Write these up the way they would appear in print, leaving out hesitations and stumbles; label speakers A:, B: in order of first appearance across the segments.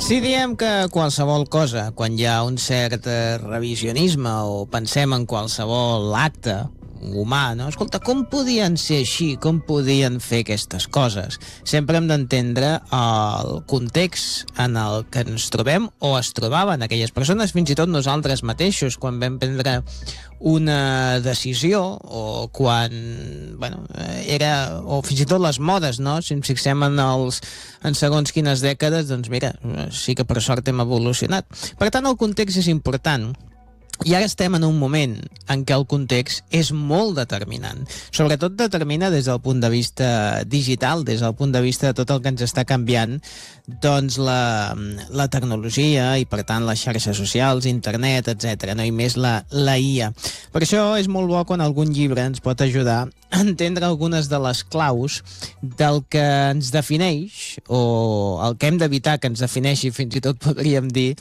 A: Si diem que qualsevol cosa, quan hi ha un cert revisionisme o pensem en qualsevol acte humà, no? Escolta, com podien ser així? Com podien fer aquestes coses? Sempre hem d'entendre el context en el que ens trobem o es trobaven aquelles persones, fins i tot nosaltres mateixos, quan vam prendre una decisió o quan, bueno, o fins i tot les modes, no? Si ens fixem en segons quines dècades, doncs mira, sí que per sort hem evolucionat. Per tant, el context és important. I ara estem en un moment en què el context és molt determinant. Sobretot determina des del punt de vista digital, des del punt de vista de tot el que ens està canviant, doncs la tecnologia i, per tant, les xarxes socials, internet, etc. No? I més la IA. Per això és molt bo quan algun llibre ens pot ajudar a entendre algunes de les claus del que ens defineix, o el que hem d'evitar que ens defineixi, fins i tot podríem dir,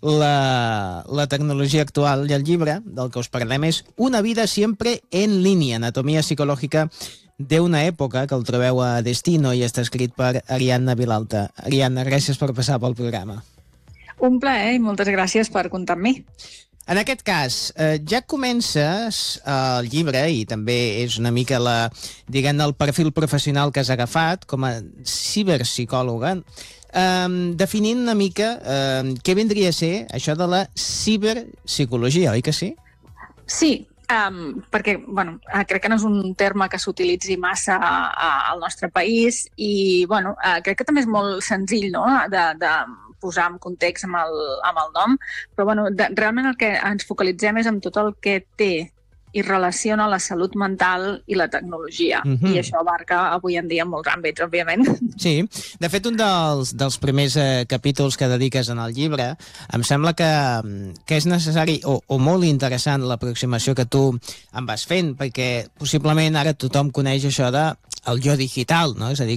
A: la tecnologia actual. I el llibre del que us parlem és Una vida siempre en línea, anatomia psicològica d'una època, que el trobeu a Destino i està escrit per Ariadna Vilalta. Ariadna, gràcies per passar pel programa.
B: Un plaer i moltes gràcies per comptar amb mi.
A: En aquest cas, ja comences el llibre, i també és una mica el perfil professional que has agafat com a ciberpsicòloga, definint una mica què vindria a ser això de la ciberpsicologia, oi que sí?
B: Sí, perquè crec que no és un terme que s'utilitzi massa al nostre país i crec que també és molt senzill, no?, de posar en context amb el nom, però realment el que ens focalitzem és en tot el que té i relaciona la salut mental i la tecnologia. I això abarca avui en dia molts àmbits, òbviament.
A: Sí, de fet, un dels primers capítols que dediques en el llibre, em sembla que és necessari o molt interessant l'aproximació que tu em vas fent, perquè possiblement ara tothom coneix això de el jo digital, no? És a dir,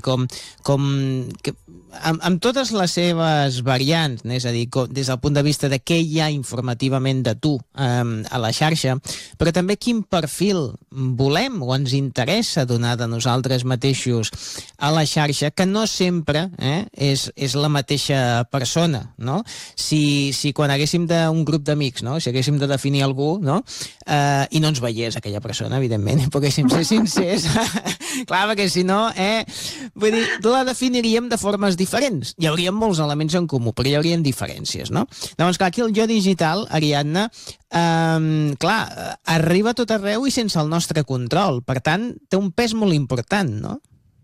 A: amb totes les seves variants, és a dir, des del punt de vista de què hi ha informativament de tu a la xarxa, però també quin perfil volem o ens interessa donar de nosaltres mateixos a la xarxa, que no sempre és la mateixa persona, no? Si quan haguéssim d'un grup d'amics, no?, si haguéssim de definir algú, no?, i no ens veiés aquella persona, evidentment, i poguéssim ser sincers, clar, perquè si no, vull dir, la definiríem de formes diferents. Hi hauria molts elements en comú, però hi haurien diferències, no? Llavors, clar, aquí el jo digital, Ariadna, arriba a tot arreu i sense el nostre control. Per tant, té un pes molt important, no?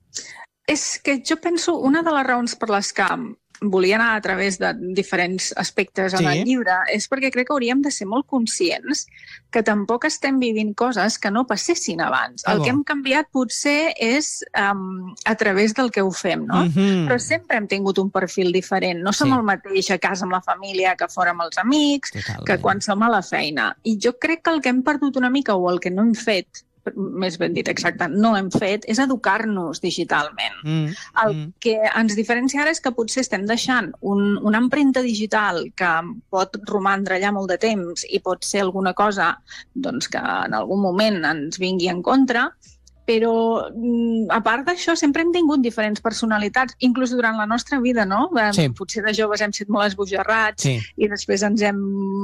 B: És que jo penso, una de les raons per les que volia anar a través de diferents aspectes en el llibre és perquè crec que hauríem de ser molt conscients que tampoc estem vivint coses que no passessin abans. El que hem canviat potser és a través del que ho fem, no? Però sempre hem tingut un perfil diferent. No som el mateix a casa amb la família que fora amb els amics, que quan som a la feina. I jo crec que el que hem perdut una mica, o el que no hem fet, més ben dit, exacte, no hem fet, és educar-nos digitalment. El que ens diferencia ara és que potser estem deixant una empremta digital que pot romandre allà molt de temps i pot ser alguna cosa doncs, que en algun moment ens vingui en contra, però a part d'això sempre hem tingut diferents personalitats, inclús durant la nostra vida, no? Potser de joves hem set molt esbojarrats i després ens hem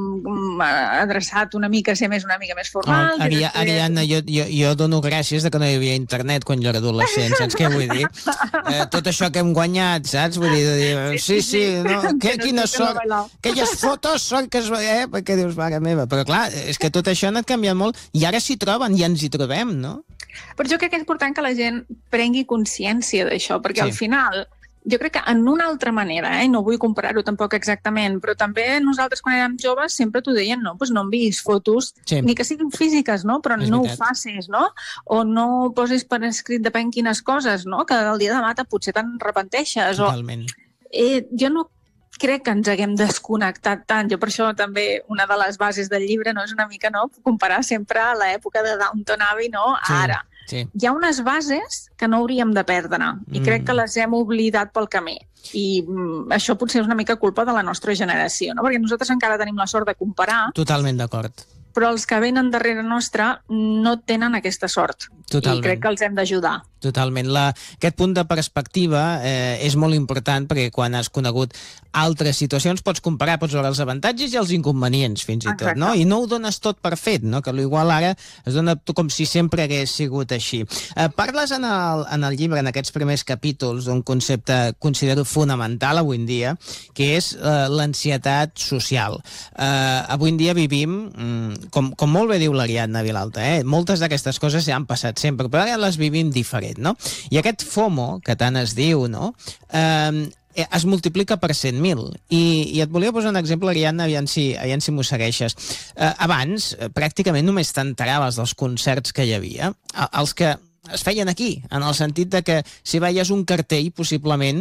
B: adreçat una mica a ser una mica més formals.
A: Ariadna, jo dono gràcies de que no hi havia internet quan jo era adolescent, saps què vull dir? Tot això que hem guanyat, saps? Vull dir, sí, no? Quina sort, aquelles fotos són que es veien, perquè dius, mare meva, però clar, és que tot això ha anat canviant molt i ara s'hi troben i ens hi trobem, no?
B: Però jo crec que és important que la gent prengui consciència d'això, perquè al final, jo crec que en una altra manera, no vull comparar-ho tampoc exactament, però també nosaltres quan érem joves sempre t'ho deien, no? Pues no enviïs fotos, ni que siguin físiques, no? Però no ho facis, no? O no posis per escrit depèn quines coses, no? Que el dia de demà potser te'n repenteixes.
A: Totalment.
B: Jo no crec que ens haguem desconnectat tant. Jo per això també una de les bases del llibre no és una mica comparar sempre l'època de Downton Abbey a ara. Hi ha unes bases que no hauríem de perdre i crec que les hem oblidat pel camí. I això potser és una mica culpa de la nostra generació, no? Perquè nosaltres encara tenim la sort de comparar.
A: Totalment d'acord.
B: però els que venen darrere nostra no tenen aquesta sort.
A: Totalment.
B: I crec que els hem d'ajudar.
A: Totalment. Aquest punt de perspectiva és molt important perquè quan has conegut altres situacions pots comparar, pots veure els avantatges i els inconvenients fins i tot, no? I no ho dones tot per fet, no? Que igual ara es dona com si sempre hagués sigut així. Parles en el llibre, en aquests primers capítols, d'un concepte considero fonamental avui en dia, que és l'ansietat social. Avui en dia vivim, com molt bé diu l'Ariadna Vilalta, moltes d'aquestes coses ja han passat sempre, però ara les vivim diferent, no? I aquest FOMO, que tant es diu, no?, es multiplica per 100.000. I et volia posar un exemple, Ariadna, aviam si m'ho segueixes. Abans, pràcticament només t'enteraves dels concerts que hi havia, els que es feien aquí, en el sentit de que si veies un cartell, possiblement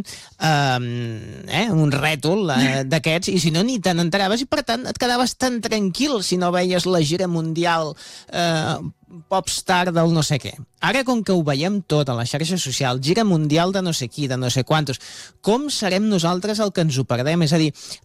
A: un rètol d'aquests, i si no, ni te n'enteraves, i per tant et quedaves tan tranquil si no veies la gira mundial popstar del no sé què. Ara, com que ho veiem tot a la xarxa social, gira mundial de no sé qui, de no sé quantos, com serem nosaltres el que ens ho perdem? És a dir,